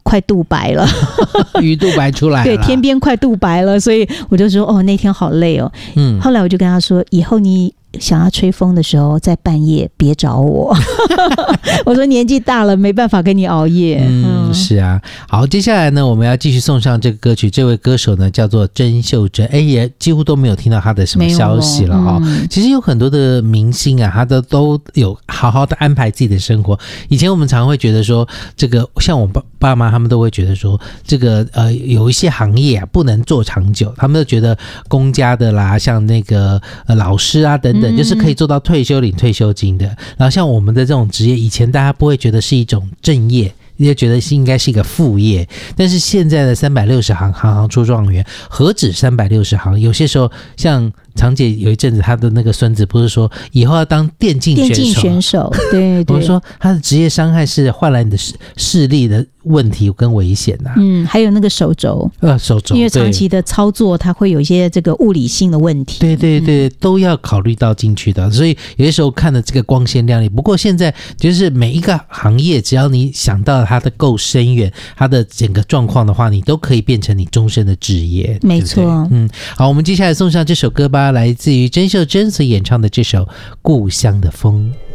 快渡白了鱼渡白出来了， 对，天边快渡白了，所以我就说哦，那天好累哦。后来我就跟他说，以后你想要吹风的时候，在半夜别找我。我说年纪大了，没办法跟你熬夜。 是啊。好，接下来呢，我们要继续送上这个歌曲。这位歌手呢叫做甄秀珍，也几乎都没有听到他的什么消息了哦。其实有很多的明星啊，他都有好好的安排自己的生活。以前我们常会觉得说，这个像我爸妈他们都会觉得说，这个有一些行业啊不能做长久，他们都觉得公家的啦，像那个老师啊等等，就是可以做到退休领退休金的。然后像我们的这种职业，以前大家不会觉得是一种正业，也觉得应该是一个副业，但是现在的360行，行行出状元，何止360行？有些时候，像常姐有一阵子，她的那个孙子不是说以后要当电竞选手， 对对， 我说他的职业伤害是换来你的视力的问题跟危险啊。 还有那个手肘，因为长期的操作，它会有一些这个物理性的问题。 对对对，都要考虑到进去的。所以有些时候看的这个光鲜亮丽，不过现在就是每一个行业，只要你想到它的够深远，它的整个状况的话，你都可以变成你终身的职业。 没错。 对对好，我们接下来送上这首歌吧，来自于甄秀珍所演唱的这首《故乡的风》。